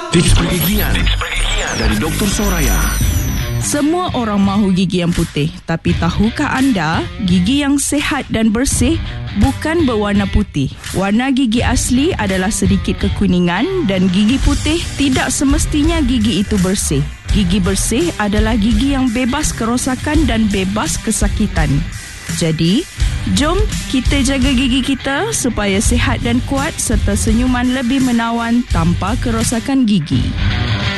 Tips pergigian dari Dr. Soraya. Semua orang mahu gigi yang putih, tapi tahukah anda, gigi yang sihat dan bersih bukan berwarna putih. Warna gigi asli adalah sedikit kekuningan dan gigi putih tidak semestinya gigi itu bersih. Gigi bersih adalah gigi yang bebas kerosakan dan bebas kesakitan. Jadi, jom kita jaga gigi kita supaya sihat dan kuat serta senyuman lebih menawan tanpa kerosakan gigi.